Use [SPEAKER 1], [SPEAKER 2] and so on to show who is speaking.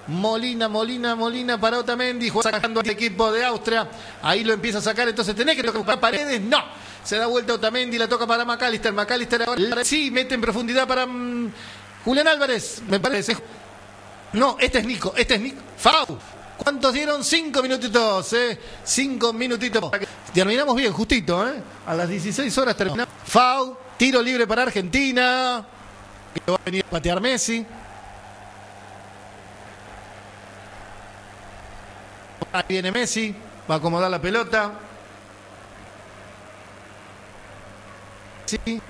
[SPEAKER 1] Molina para Otamendi, sacando al equipo de Austria. Ahí lo empieza a sacar, entonces tenés que tocar Paredes. No, se da vuelta Otamendi, la toca para McAllister. McAllister ahora sí, mete en profundidad para Julián Álvarez, me parece. No, este es Nico. Fau. ¿Cuántos dieron? 5 minutitos, 5 minutitos. Terminamos bien, justito, A las 16 horas terminamos. Fau, tiro libre para Argentina. Que va a venir a patear Messi. Ahí viene Messi, va a acomodar la pelota. Sí,